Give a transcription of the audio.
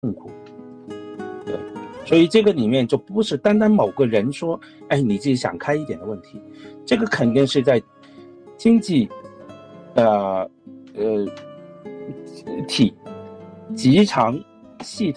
痛苦。对，所以这个里面就不是单单某个人说，哎，你自己想开一点的问题，这个肯定是在经济体极长系统